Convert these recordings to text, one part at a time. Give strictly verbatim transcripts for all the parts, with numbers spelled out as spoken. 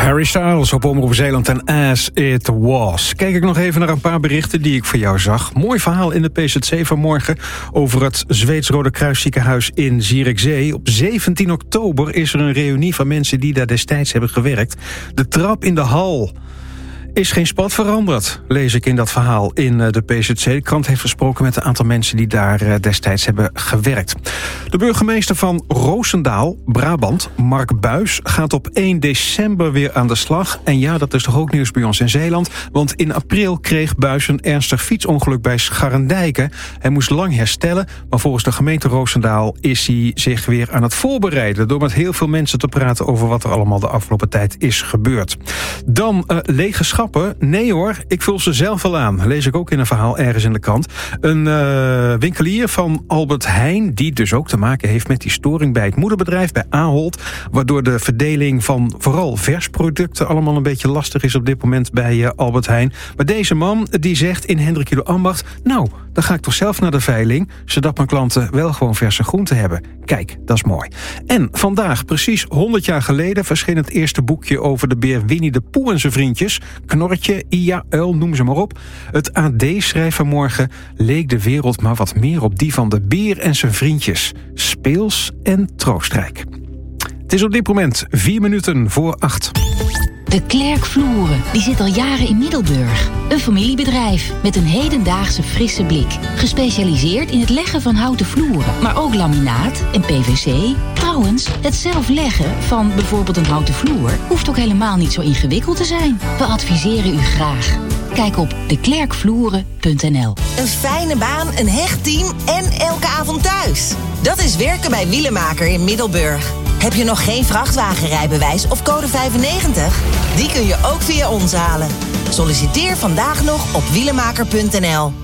Harry Styles op Omroep Zeeland en As It Was. Kijk ik nog even naar een paar berichten die ik voor jou zag. Mooi verhaal in de P Z C vanmorgen over het Zweeds Rode Kruis ziekenhuis in Zierikzee. Op zeventien oktober is er een reunie van mensen die daar destijds hebben gewerkt. De trap in de hal is geen spat veranderd, lees ik in dat verhaal in de P Z C. De krant heeft gesproken met een aantal mensen die daar destijds hebben gewerkt. De burgemeester van Roosendaal, Brabant, Mark Buys, gaat op één december weer aan de slag. En ja, dat is toch ook nieuws bij ons in Zeeland. Want in april kreeg Buys een ernstig fietsongeluk bij Scharendijken. Hij moest lang herstellen, maar volgens de gemeente Roosendaal is hij zich weer aan het voorbereiden door met heel veel mensen te praten over wat er allemaal de afgelopen tijd is gebeurd. Dan uh, lege schappen. Nee hoor, ik vul ze zelf wel aan. Lees ik ook in een verhaal ergens in de krant. Een uh, winkelier van Albert Heijn, die dus ook te maken heeft met die storing bij het moederbedrijf, bij Ahold, waardoor de verdeling van vooral versproducten allemaal een beetje lastig is op dit moment bij uh, Albert Heijn. Maar deze man, die zegt in Hendrik Ido Ambacht, nou, dan ga ik toch zelf naar de veiling, zodat mijn klanten wel gewoon verse groenten hebben. Kijk, dat is mooi. En vandaag, precies honderd jaar geleden, verscheen het eerste boekje over de beer Winnie de Pooh en zijn vriendjes. Knorretje, Ia, Uil, noem ze maar op. Het A D schrijft vanmorgen, leek de wereld maar wat meer op die van de beer en zijn vriendjes. Speels en troostrijk. Het is op dit moment vier minuten voor acht. De Klerk Vloeren, die zit al jaren in Middelburg. Een familiebedrijf met een hedendaagse frisse blik. Gespecialiseerd in het leggen van houten vloeren, maar ook laminaat en P V C. Trouwens, het zelf leggen van bijvoorbeeld een houten vloer hoeft ook helemaal niet zo ingewikkeld te zijn. We adviseren u graag. Kijk op de klerk vloeren punt n l. Een fijne baan, een hecht team en elke avond thuis. Dat is werken bij Wielemaker in Middelburg. Heb je nog geen vrachtwagenrijbewijs of code vijfennegentig? Die kun je ook via ons halen. Solliciteer vandaag nog op wielemaker punt n l.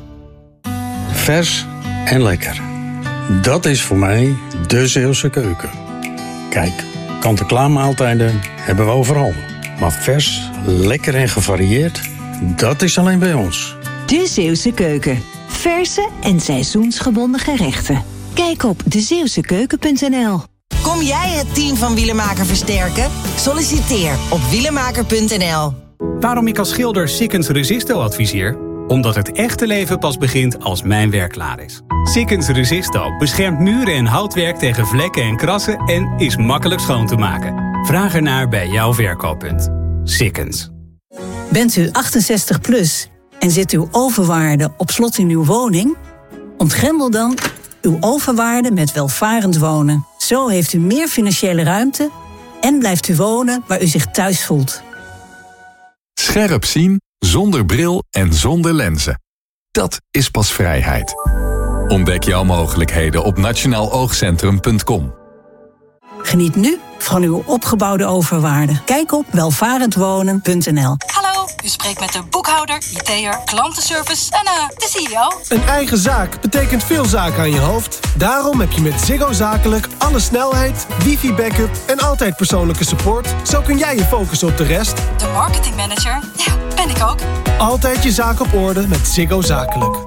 Vers en lekker. Dat is voor mij de Zeeuwse keuken. Kijk, kant-en-klaar maaltijden hebben we overal. Maar vers, lekker en gevarieerd, dat is alleen bij ons. De Zeeuwse keuken. Verse en seizoensgebonden gerechten. Kijk op de zeeuwse keuken punt n l. Kom jij het team van Wielemaker versterken? Solliciteer op wielemaker punt n l. Waarom ik als schilder Sikkens Resisto adviseer? Omdat het echte leven pas begint als mijn werk klaar is. Sikkens Resisto beschermt muren en houtwerk tegen vlekken en krassen en is makkelijk schoon te maken. Vraag ernaar bij jouw verkooppunt. Sikkens. Bent u achtenzestig plus en zit uw overwaarde op slot in uw woning? Ontgrendel dan uw overwaarde met welvarend wonen. Zo heeft u meer financiële ruimte en blijft u wonen waar u zich thuis voelt. Scherp zien, zonder bril en zonder lenzen. Dat is pas vrijheid. Ontdek jouw mogelijkheden op nationaal oogcentrum punt com. Geniet nu van uw opgebouwde overwaarde. Kijk op welvarendwonen punt n l. Hallo, u spreekt met de boekhouder, I T'er, klantenservice en uh, de C E O. Een eigen zaak betekent veel zaken aan je hoofd. Daarom heb je met Ziggo Zakelijk alle snelheid, wifi-backup en altijd persoonlijke support. Zo kun jij je focussen op de rest. De marketingmanager, ja, ben ik ook. Altijd je zaak op orde met Ziggo Zakelijk.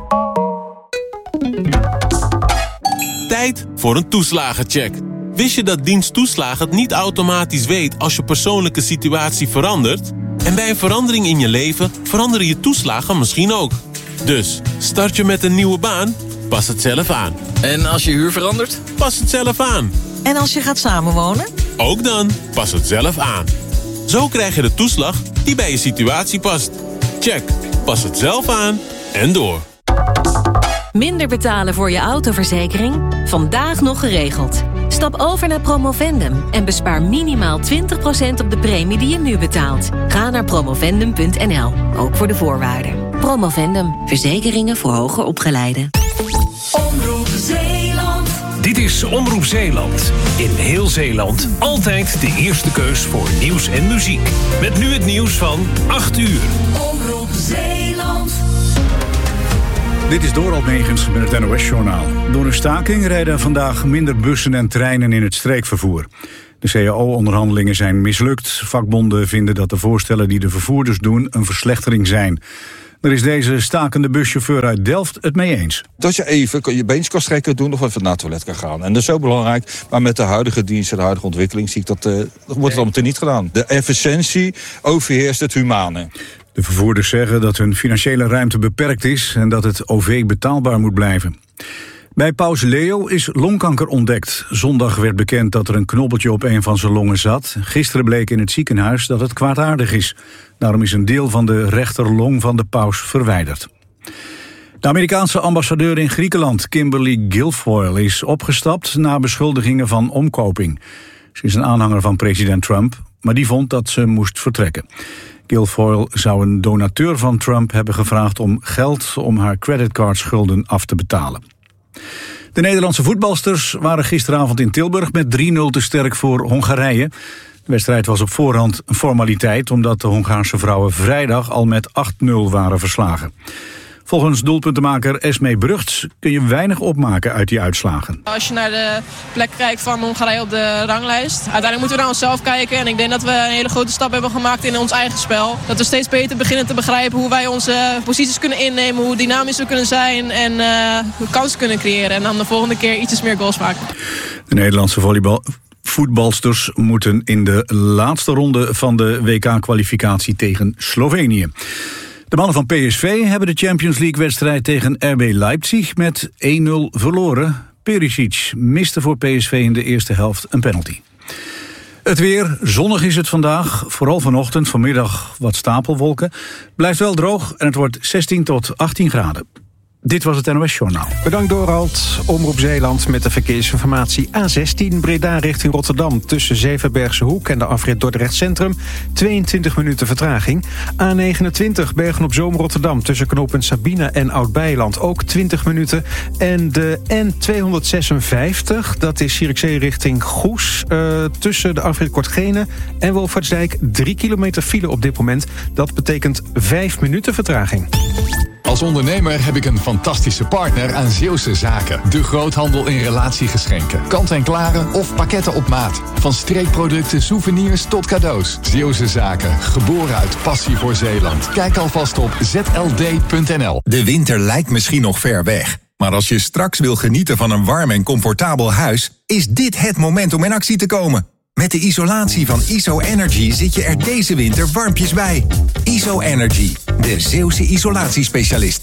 Tijd voor een toeslagencheck. Wist je dat dienst toeslagen het niet automatisch weet als je persoonlijke situatie verandert? En bij een verandering in je leven veranderen je toeslagen misschien ook. Dus, start je met een nieuwe baan? Pas het zelf aan. En als je huur verandert? Pas het zelf aan. En als je gaat samenwonen? Ook dan, pas het zelf aan. Zo krijg je de toeslag die bij je situatie past. Check, pas het zelf aan en door. Minder betalen voor je autoverzekering? Vandaag nog geregeld. Stap over naar Promovendum en bespaar minimaal twintig procent op de premie die je nu betaalt. Ga naar promovendum punt n l, ook voor de voorwaarden. Promovendum, verzekeringen voor hoger opgeleiden. Omroep Zeeland. Dit is Omroep Zeeland. In heel Zeeland altijd de eerste keus voor nieuws en muziek. Met nu het nieuws van acht uur. Omroep Zeeland. Dit is Dorald Negens met het N O S-journaal. Door een staking rijden vandaag minder bussen en treinen in het streekvervoer. De C A O-onderhandelingen zijn mislukt. Vakbonden vinden dat de voorstellen die de vervoerders doen een verslechtering zijn. Daar is deze stakende buschauffeur uit Delft het mee eens. Dat je even je beentje kan strekken doen of even naar het toilet kan gaan. En dat is zo belangrijk. Maar met de huidige dienst en de huidige ontwikkeling zie ik dat, uh, dat wordt het allemaal niet gedaan. De efficiëntie overheerst het humane. De vervoerders zeggen dat hun financiële ruimte beperkt is en dat het O V betaalbaar moet blijven. Bij paus Leo is longkanker ontdekt. Zondag werd bekend dat er een knobbeltje op een van zijn longen zat. Gisteren bleek in het ziekenhuis dat het kwaadaardig is. Daarom is een deel van de rechterlong van de paus verwijderd. De Amerikaanse ambassadeur in Griekenland, Kimberly Guilfoyle, is opgestapt na beschuldigingen van omkoping. Ze is een aanhanger van president Trump, maar die vond dat ze moest vertrekken. Guilfoyle zou een donateur van Trump hebben gevraagd om geld om haar creditcardschulden af te betalen. De Nederlandse voetbalsters waren gisteravond in Tilburg met drie nul te sterk voor Hongarije. De wedstrijd was op voorhand een formaliteit omdat de Hongaarse vrouwen vrijdag al met acht nul waren verslagen. Volgens doelpuntenmaker Esmee Brugts kun je weinig opmaken uit die uitslagen. Als je naar de plek kijkt van Hongarije op de ranglijst, uiteindelijk moeten we naar onszelf kijken. En ik denk dat we een hele grote stap hebben gemaakt in ons eigen spel. Dat we steeds beter beginnen te begrijpen hoe wij onze posities kunnen innemen, hoe dynamisch we kunnen zijn en uh, kansen kunnen creëren. En dan de volgende keer ietsjes meer goals maken. De Nederlandse volleybal... Voetbalsters moeten in de laatste ronde van de W K-kwalificatie tegen Slovenië. De mannen van P S V hebben de Champions League-wedstrijd tegen R B Leipzig met één nul verloren. Perisic miste voor P S V in de eerste helft een penalty. Het weer, zonnig is het vandaag, vooral vanochtend, vanmiddag wat stapelwolken. Blijft wel droog en het wordt zestien tot achttien graden. Dit was het N O S-journaal. Bedankt Dorald. Omroep Zeeland met de verkeersinformatie. A zestien Breda richting Rotterdam tussen Zevenbergse Hoek en de afrit Dordrecht Centrum. tweeëntwintig minuten vertraging. A negenentwintig Bergen op Zoom Rotterdam tussen knooppunt Sabina en Oud-Beijerland ook twintig minuten. En de N tweehonderdzesenvijftig, dat is Zierikzee richting Goes. Uh, tussen de afrit Kortgene en Wolvaartsdijk drie kilometer file op dit moment. Dat betekent vijf minuten vertraging. Als ondernemer heb ik een fantastische partner aan Zeeuwse Zaken. De groothandel in relatiegeschenken. Kant-en-klare of pakketten op maat. Van streekproducten, souvenirs tot cadeaus. Zeeuwse Zaken. Geboren uit passie voor Zeeland. Kijk alvast op z l d punt n l. De winter lijkt misschien nog ver weg. Maar als je straks wil genieten van een warm en comfortabel huis, is dit het moment om in actie te komen. Met de isolatie van I S O Energy zit je er deze winter warmpjes bij. I S O Energy, de Zeeuwse isolatiespecialist.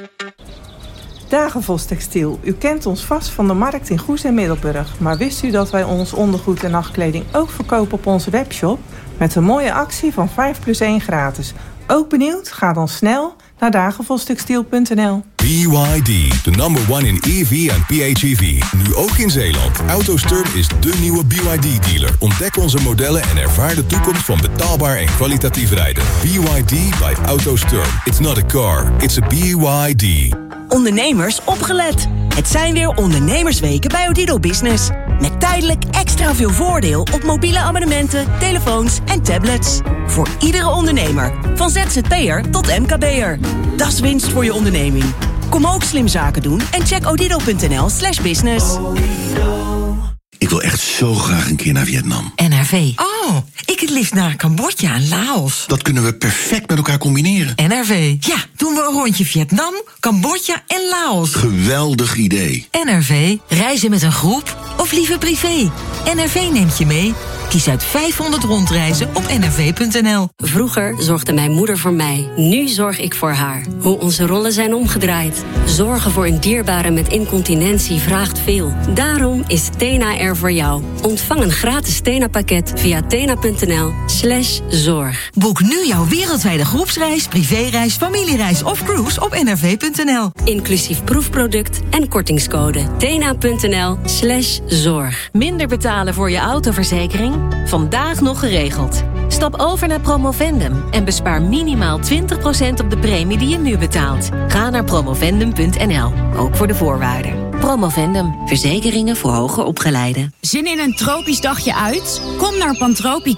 Dagenvos Textiel. U kent ons vast van de markt in Goes en Middelburg. Maar wist u dat wij ons ondergoed en nachtkleding ook verkopen op onze webshop? Met een mooie actie van vijf plus één gratis. Ook benieuwd? Ga dan snel naar dagenvostextiel punt n l. B Y D, de number one in E V en P H E V. Nu ook in Zeeland. AutoSturm is de nieuwe B Y D-dealer. Ontdek onze modellen en ervaar de toekomst van betaalbaar en kwalitatief rijden. B Y D by AutoSturm. It's not a car, it's a B Y D. Ondernemers opgelet. Het zijn weer ondernemersweken bij Odido Business. Met tijdelijk extra veel voordeel op mobiele abonnementen, telefoons en tablets. Voor iedere ondernemer. Van Z Z P'er tot M K B'er. Dat is winst voor je onderneming. Kom ook slim zaken doen en check odido punt n l slash business. Ik wil echt zo graag een keer naar Vietnam. N R V. Oh, ik het liefst naar Cambodja en Laos. Dat kunnen we perfect met elkaar combineren. N R V. Ja, doen we een rondje Vietnam, Cambodja en Laos. Geweldig idee. N R V. Reizen met een groep of liever privé. N R V neemt je mee. Kies uit vijfhonderd rondreizen op n r v punt n l. Vroeger zorgde mijn moeder voor mij. Nu zorg ik voor haar. Hoe onze rollen zijn omgedraaid. Zorgen voor een dierbare met incontinentie vraagt veel. Daarom is Tena er voor jou. Ontvang een gratis Tena-pakket via tena punt n l slash zorg. Boek nu jouw wereldwijde groepsreis, privéreis, familiereis of cruise op n r v punt n l. Inclusief proefproduct en kortingscode. tena punt n l slash zorg. Minder betalen voor je autoverzekering? Vandaag nog geregeld. Stap over naar Promovendum en bespaar minimaal twintig procent op de premie die je nu betaalt. Ga naar promovendum punt n l, ook voor de voorwaarden. Promovendum, verzekeringen voor hoger opgeleiden. Zin in een tropisch dagje uit? Kom naar Pantropica.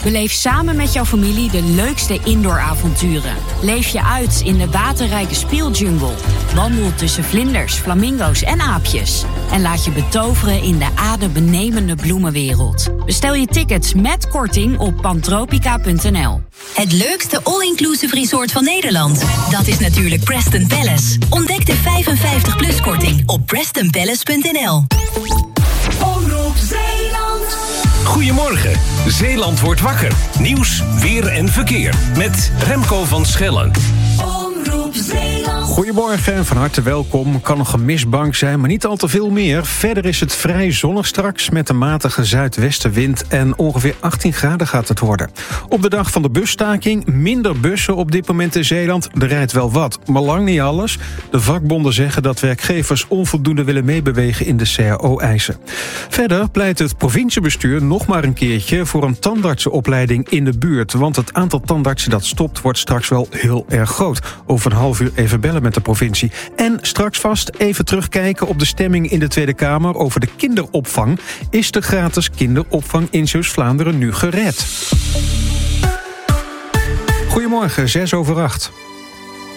Beleef samen met jouw familie de leukste indooravonturen. Leef je uit in de waterrijke speeljungle. Wandel tussen vlinders, flamingo's en aapjes. En laat je betoveren in de adembenemende bloemenwereld. Bestel je tickets met korting op pantropica punt n l. Het leukste all-inclusive resort van Nederland. Dat is natuurlijk Preston Palace. Ontdek de vijfenvijftig plus korting op preston palace punt n l. Omroep Zeeland. Goedemorgen, Zeeland wordt wakker. Nieuws, weer en verkeer. Met Remco van Schellen. Omroep Zeeland. Goedemorgen en van harte welkom. Kan nog een mistbank zijn, maar niet al te veel meer. Verder is het vrij zonnig straks met een matige zuidwestenwind en ongeveer achttien graden gaat het worden. Op de dag van de busstaking minder bussen op dit moment in Zeeland. Er rijdt wel wat, maar lang niet alles. De vakbonden zeggen dat werkgevers onvoldoende willen meebewegen in de C A O-eisen. Verder pleit het provinciebestuur nog maar een keertje voor een tandartsenopleiding in de buurt. Want het aantal tandartsen dat stopt wordt straks wel heel erg groot. Over een half uur even bellen met de provincie. En straks vast even terugkijken op de stemming in de Tweede Kamer over de kinderopvang. Is de gratis kinderopvang in Zeeuws-Vlaanderen nu gered? Goedemorgen, zes over acht.